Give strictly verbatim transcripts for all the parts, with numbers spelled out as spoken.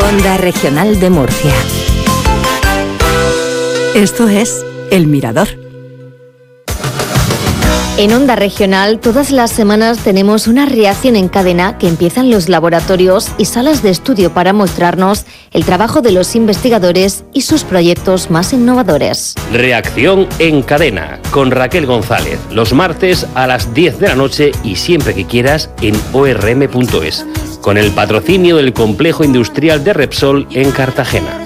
Onda Regional de Murcia. Esto es El Mirador. En Onda Regional, todas las semanas tenemos una reacción en cadena que empiezan los laboratorios y salas de estudio para mostrarnos el trabajo de los investigadores y sus proyectos más innovadores. Reacción en cadena con Raquel González, los martes a las diez de la noche y siempre que quieras en o erre eme punto es, con el patrocinio del Complejo Industrial de Repsol en Cartagena.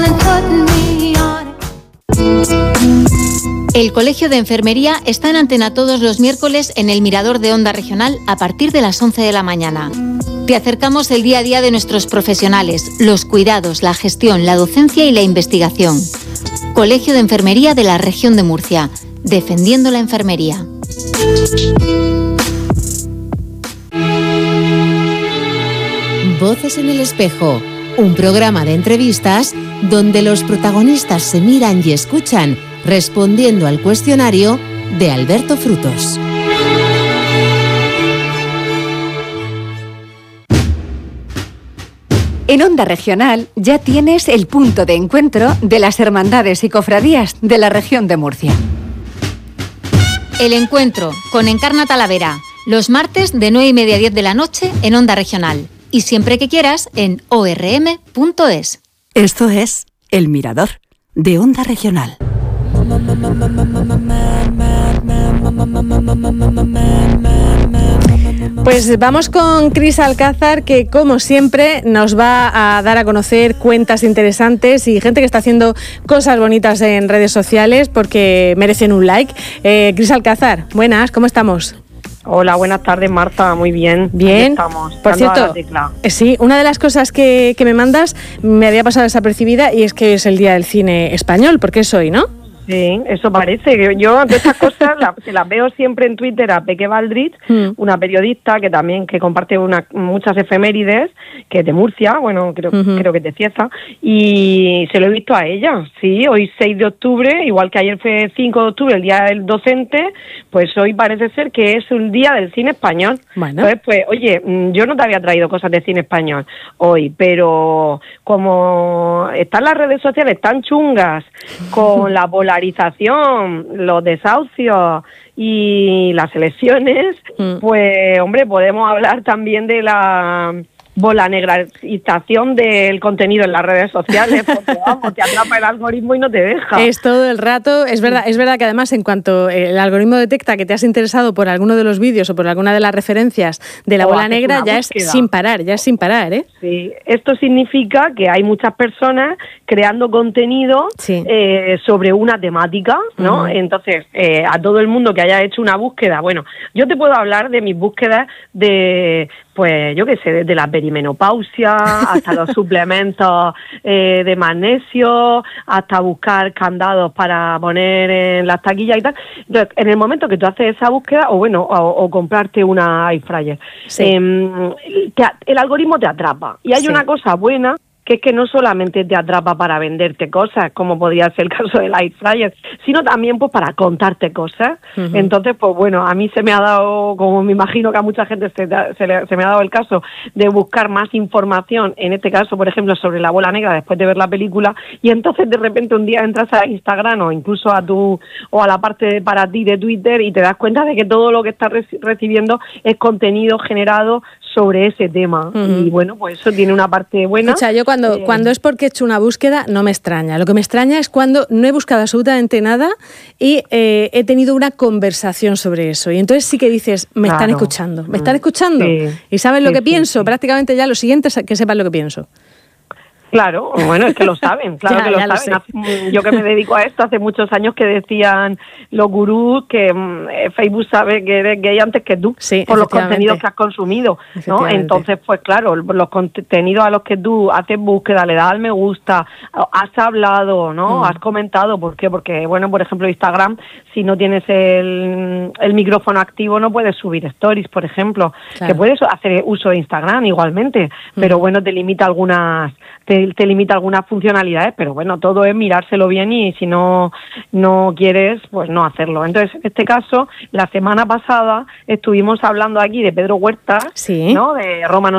El Colegio de Enfermería está en antena todos los miércoles en el Mirador de Onda Regional a partir de las once de la mañana. Te acercamos el día a día de nuestros profesionales, los cuidados, la gestión, la docencia y la investigación. Colegio de Enfermería de la Región de Murcia, defendiendo la enfermería. Voces en el espejo, un programa de entrevistas donde los protagonistas se miran y escuchan, respondiendo al cuestionario de Alberto Frutos. En Onda Regional ya tienes el punto de encuentro de las hermandades y cofradías de la región de Murcia. El encuentro con Encarna Talavera, los martes de nueve y media a diez de la noche en Onda Regional. Y siempre que quieras en o erre eme punto es. Esto es El Mirador de Onda Regional. Pues vamos con Cris Alcázar, que como siempre nos va a dar a conocer cuentas interesantes y gente que está haciendo cosas bonitas en redes sociales porque merecen un like. Eh, Cris Alcázar, buenas, ¿cómo estamos? Hola, buenas tardes, Marta, muy bien. Bien, estamos, por cierto, eh, sí, una de las cosas que, que me mandas me había pasado desapercibida y es que es el Día del Cine Español, porque es hoy, ¿no? Sí, eso parece. Yo de estas cosas la, se las veo siempre en Twitter a Peque Baldrich, mm. una periodista que también que comparte una, muchas efemérides, que es de Murcia, bueno, creo, uh-huh. creo que es de Cieza, y se lo he visto a ella. Sí, hoy seis de octubre, igual que ayer fue cinco de octubre, el Día del Docente, pues hoy parece ser que es un Día del Cine Español. Bueno. Entonces, pues, oye, yo no te había traído cosas de cine español hoy, pero como están las redes sociales tan chungas con la polarización, los desahucios y las elecciones, mm. pues, hombre, podemos hablar también de la bola negraización del contenido en las redes sociales, porque vamos, te atrapa el algoritmo y no te deja. Es todo el rato, es verdad, es verdad que además en cuanto el algoritmo detecta que te has interesado por alguno de los vídeos o por alguna de las referencias de la o bola negra, ya búsqueda. es sin parar, ya es sin parar, ¿eh? Sí, esto significa que hay muchas personas creando contenido sí. eh, sobre una temática, ¿no? Uh-huh. Entonces, eh, a todo el mundo que haya hecho una búsqueda, bueno, yo te puedo hablar de mis búsquedas de, pues, yo qué sé, desde la perimenopausia hasta los suplementos eh, de magnesio, hasta buscar candados para poner en las taquillas y tal. Entonces, en el momento que tú haces esa búsqueda, o bueno, o, o comprarte una air fryer, sí. eh, te, el algoritmo te atrapa. Y hay sí. una cosa buena, que es que no solamente te atrapa para venderte cosas, como podría ser el caso del air fryer, sino también pues para contarte cosas. Uh-huh. Entonces, pues bueno, a mí se me ha dado, como me imagino que a mucha gente se, se, le, se me ha dado el caso de buscar más información, en este caso, por ejemplo, sobre la bola negra después de ver la película, y entonces de repente un día entras a Instagram o incluso a tu o a la parte para ti de Twitter y te das cuenta de que todo lo que estás reci- recibiendo es contenido generado sobre ese tema. Uh-huh. Y bueno, pues eso tiene una parte buena. Escucha, yo cuando, eh, cuando es porque he hecho una búsqueda no me extraña. Lo que me extraña es cuando no he buscado absolutamente nada y eh, he tenido una conversación sobre eso. Y entonces sí que dices, me claro. están escuchando, me están escuchando. Sí. Y sabes sí, lo que sí, pienso. Sí. Prácticamente ya lo siguiente es que sepan lo que pienso. Claro, bueno, es que lo saben, claro ya, que lo saben. Lo Yo que me dedico a esto, hace muchos años que decían los gurús que eh, Facebook sabe que eres gay antes que tú, sí, por los contenidos que has consumido, ¿no? Entonces, pues claro, los contenidos a los que tú haces búsqueda, le das al me gusta, has hablado, ¿no? Mm. Has comentado, ¿por qué? Porque, bueno, por ejemplo, Instagram, si no tienes el, el micrófono activo, no puedes subir stories, por ejemplo, claro. que puedes hacer uso de Instagram igualmente, mm. pero bueno, te limita algunas... Te, te limita algunas funcionalidades, pero bueno, todo es mirárselo bien y si no no quieres, pues no hacerlo. Entonces, en este caso, la semana pasada estuvimos hablando aquí de Pedro Huerta, sí. ¿no? De Roma